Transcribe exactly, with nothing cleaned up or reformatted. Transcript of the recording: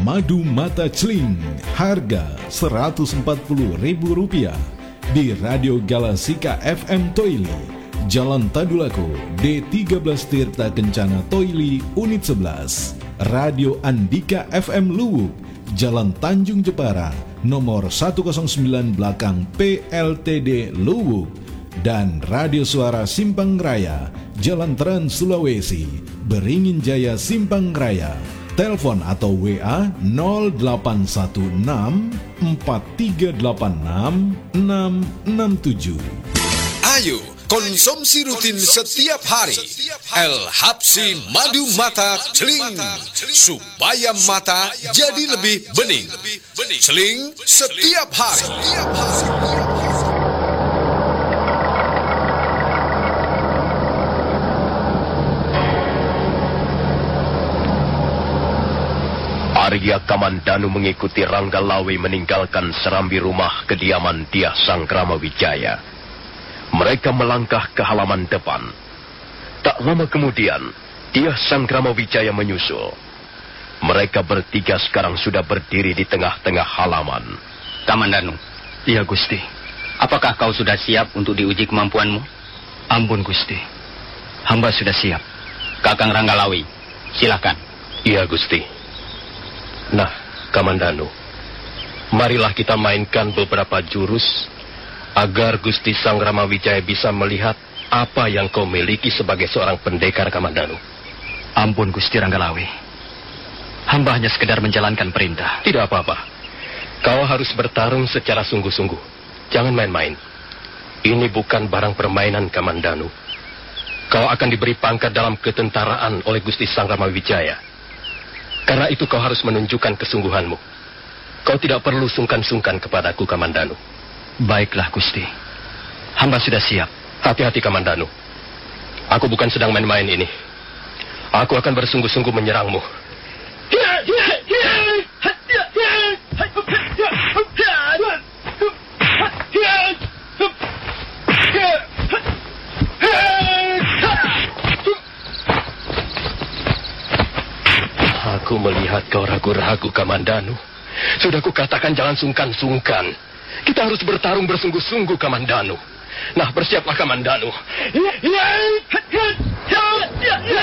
Madu Mata Celing, harga seratus empat puluh ribu rupiah. Di Radio Galasika F M Toili, Jalan Tadulako, D tiga belas Tirta Kencana Toili, Unit sebelas. Radio Andika F M Luwuk, Jalan Tanjung Jepara, nomor seratus sembilan belakang P L T D Luwuk. Dan Radio Suara Simpang Raya, Jalan Trans Sulawesi, Beringin Jaya Simpang Raya. Telepon atau W A nol delapan satu enam empat tiga delapan enam enam enam tujuh. Ayo konsumsi rutin setiap hari El Habsi Madu Mata Celing supaya mata jadi lebih bening. Celing setiap hari. Arya Kamandanu mengikuti Rangga Lawi meninggalkan serambi rumah kediaman Dyah Sangkrama Wijaya. Mereka melangkah ke halaman depan. Tak lama kemudian, Dyah Sangkrama Wijaya menyusul. Mereka bertiga sekarang sudah berdiri di tengah-tengah halaman. Kamandanu. Iya, Gusti. Apakah kau sudah siap untuk diuji kemampuanmu? Ampun, Gusti. Hamba sudah siap. Kakang Rangga Lawi, silakan. Iya, Gusti. Nah, Kamandanu, marilah kita mainkan beberapa jurus agar Gusti Sangkrama Wijaya bisa melihat apa yang kau miliki sebagai seorang pendekar, Kamandanu. Ampun, Gusti Rangga Lawi. Hamba hanya sekedar menjalankan perintah. Tidak apa-apa. Kau harus bertarung secara sungguh-sungguh. Jangan main-main. Ini bukan barang permainan, Kamandanu. Kau akan diberi pangkat dalam ketentaraan oleh Gusti Sangkrama Wijaya. Karena itu kau harus menunjukkan kesungguhanmu. Kau tidak perlu sungkan-sungkan kepadaku, Kamandanu. Baiklah, Gusti. Hamba sudah siap. Hati-hati, Kamandanu. Aku bukan sedang main-main ini. Aku akan bersungguh-sungguh menyerangmu. Aku melihat kau ragu-ragu, Kamandanu. Sudah kukatakan jangan sungkan-sungkan. Kita harus bertarung bersungguh-sungguh, Kamandanu. Nah, bersiaplah, Kamandanu.